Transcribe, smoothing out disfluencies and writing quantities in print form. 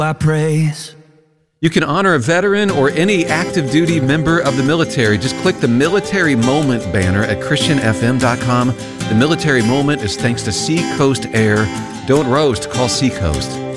I praise. You can honor a veteran or any active duty member of the military. Just click the Military Moment banner at christianfm.com. The Military Moment is thanks to Seacoast Air. Don't roast, call Seacoast.